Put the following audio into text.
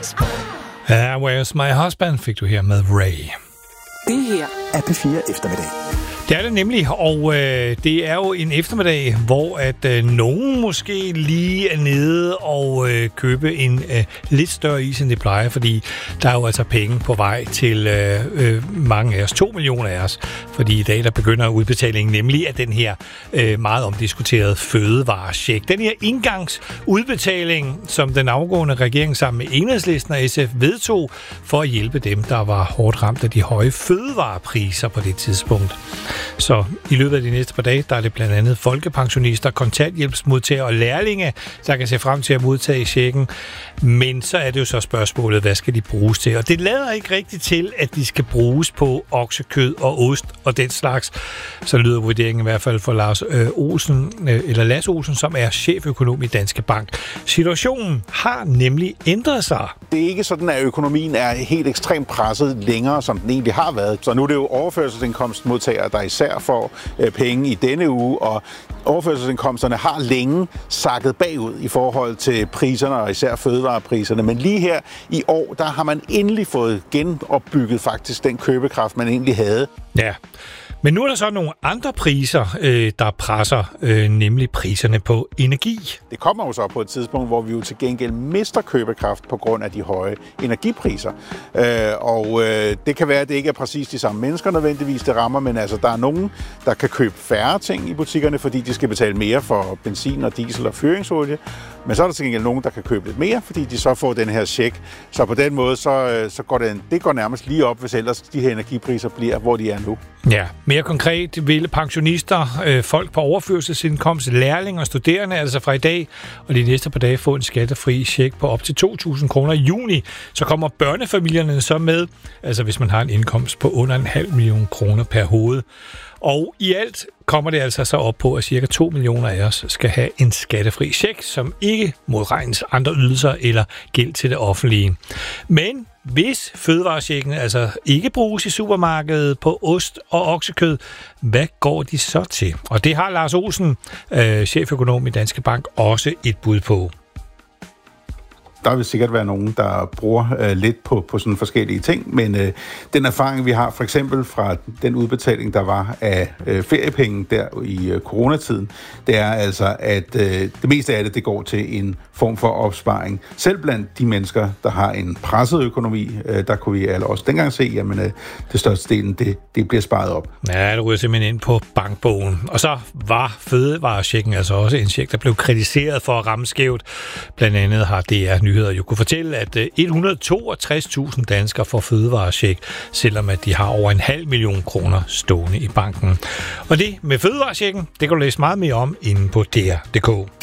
Where's My Husband fik du her med Ray. Det her er P4 Eftermiddag. Det er det nemlig, og det er jo en eftermiddag, hvor at nogen måske lige er nede og købe en lidt større is, end det plejer, fordi der er jo altså penge på vej til mange af os, 2 millioner af os, fordi i dag der begynder udbetalingen nemlig af den her meget omdiskuterede fødevarecheck. Den her indgangsudbetaling, som den afgående regering sammen med Enhedslisten og SF vedtog for at hjælpe dem, der var hårdt ramt af de høje fødevarepriser på det tidspunkt. Så i løbet af de næste par dage, der er det blandt andet folkepensionister, kontanthjælpsmodtagere og lærlinge, der kan se frem til at modtage checken. Men så er det jo så spørgsmålet, hvad skal de bruges til? Og det lader ikke rigtigt til, at de skal bruges på oksekød og ost og den slags. Så lyder vurderingen i hvert fald for Lars Olsen, som er cheføkonom i Danske Bank. Situationen har nemlig ændret sig. Det er ikke sådan, at økonomien er helt ekstremt presset længere, som den egentlig har været. Så nu er det jo overførselsindkomstmodtagere, der især får penge i denne uge, og overførselsindkomsterne har længe sakket bagud i forhold til priserne, og især fødevarepriserne. Men lige her i år, der har man endelig fået genopbygget faktisk den købekraft, man egentlig havde. Ja, men nu er der så nogle andre priser, der presser, nemlig priserne på energi. Det kommer jo så på et tidspunkt, hvor vi jo til gengæld mister købekraft på grund af de høje energipriser. Det kan være, at det ikke er præcis de samme mennesker nødvendigvis, det rammer, men altså, der er nogen, der kan købe færre ting i butikkerne, fordi de skal betale mere for benzin og diesel og fyringsolie. Men så er der til gengæld nogen, der kan købe lidt mere, fordi de så får den her check. Så på den måde, så går det går nærmest lige op, hvis ellers de her energipriser bliver, hvor de er nu. Ja, mere konkret vil pensionister, folk på overførselsindkomst, lærlinge og studerende, altså fra i dag og de næste par dage få en skattefri check på op til 2.000 kroner i juni. Så kommer børnefamilierne så med, altså hvis man har en indkomst på under 0,5 million kroner per hoved. Og i alt kommer det altså så op på, at ca. 2 millioner af os skal have en skattefri check, som ikke modregnes andre ydelser eller gæld til det offentlige. Men hvis fødevarechecken altså ikke bruges i supermarkedet på ost og oksekød, hvad går de så til? Og det har Lars Olsen, cheføkonom i Danske Bank, også et bud på. Der vil sikkert være nogen, der bruger lidt på sådan forskellige ting, men den erfaring, vi har for eksempel fra den udbetaling, der var af feriepenge der i coronatiden, det er altså, at det meste af det går til en form for opsparing. Selv blandt de mennesker, der har en presset økonomi, der kunne vi alle også dengang se, jamen det største delen, det bliver sparet op. Ja, det ryger simpelthen ind på bankbogen. Og så var fødevarechecken altså også en check, der blev kritiseret for at ramme skævt. Blandt andet har DR Nyheder jo kunne fortælle, at 162.000 danskere får fødevarecheck, selvom at de har over 0,5 million kroner stående i banken. Og det med fødevarechecken, det kan du læse meget mere om inde på DR.dk.